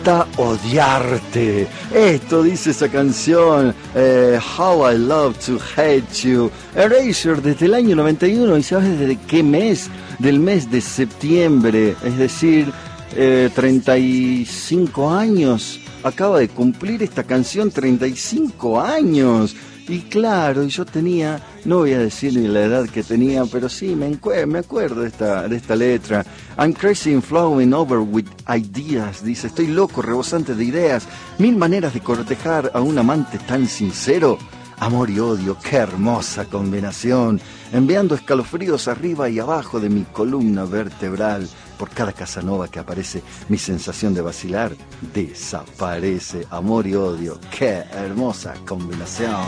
encanta odiarte. Esto dice esa canción, How I Love to Hate You. Erasure desde el año 91, ¿y sabes desde qué mes? Del mes de septiembre, es decir, 35 años. Acaba de cumplir esta canción 35 años. Y claro, yo tenía, no voy a decir ni la edad que tenía, pero sí, me acuerdo de esta letra. I'm crazy and flowing over with ideas. Dice, estoy loco, rebosante de ideas. 1000 maneras de cortejar a un amante tan sincero. Amor y odio, qué hermosa combinación. Enviando escalofríos arriba y abajo de mi columna vertebral. Por cada Casanova que aparece, mi sensación de vacilar desaparece. Amor y odio, qué hermosa combinación.